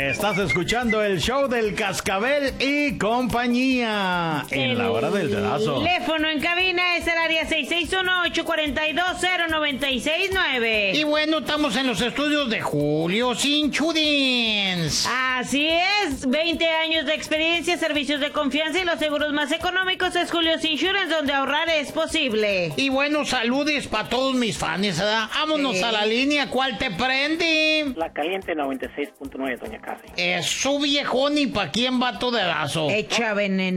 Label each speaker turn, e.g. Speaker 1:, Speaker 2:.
Speaker 1: Estás escuchando el show del Cascabel y compañía en la hora del dedazo.
Speaker 2: El teléfono en cabina es el área 661-842-0969.
Speaker 3: Y bueno, estamos en los estudios de Julio Insurance.
Speaker 2: Así es, 20 años de experiencia, servicios de confianza y los seguros más económicos es Julio's Insurance, donde ahorrar es posible.
Speaker 3: Y bueno, saludes para todos mis fans, ¿verdad? Vámonos a la línea, ¿cuál te prende?
Speaker 4: La caliente 96.9, doña Carmen.
Speaker 3: Eso, viejón, ¿y pa' quién va tu dedazo?
Speaker 2: Echa veneno.